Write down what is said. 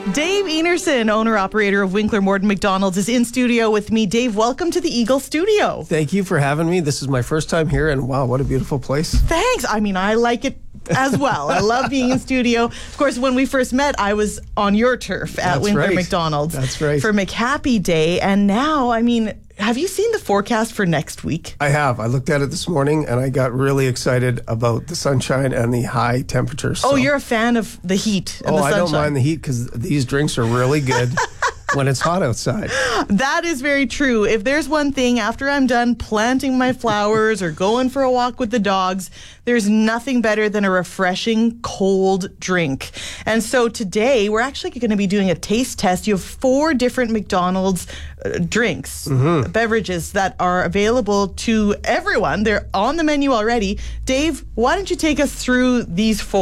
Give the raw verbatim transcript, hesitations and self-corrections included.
Dave Enerson, owner-operator of Winkler Morton McDonald's, is in studio with me. Dave, welcome to the Eagle Studio. Thank you for having me. This is my first time here, and wow, what a beautiful place. Thanks. I mean, I like it as well. I love being in studio. Of course, when we first met, I was on your turf at That's Winkler right. McDonald's. That's right. For McHappy Day, and now, I mean, have you seen the forecast for next week? I have. I looked at it this morning, and I got really excited about the sunshine and the high temperatures. Oh, So- you're a fan of the heat and Oh, the I sunshine. don't mind the heat because these drinks are really good when it's hot outside. That is very true. If there's one thing, after I'm done planting my flowers or going for a walk with the dogs, there's nothing better than a refreshing cold drink. And so today, we're actually going to be doing a taste test. You have four different McDonald's uh, drinks, Mm-hmm. beverages that are available to everyone. They're on the menu already. Dave, why don't you take us through these four?